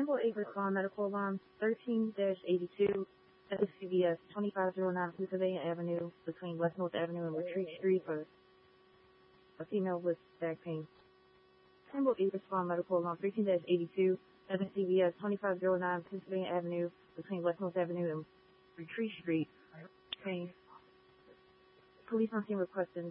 Campbell Acres Farm Medical Alarm 13-82 at the CVS 2509 Pennsylvania Avenue between West North Avenue and Retreat Street for a female with back pain. Campbell Acres Farm Medical Alarm 13-82 at the CVS 2509 Pennsylvania Avenue between West North Avenue and Retreat Street. Pain. Police on scene requesting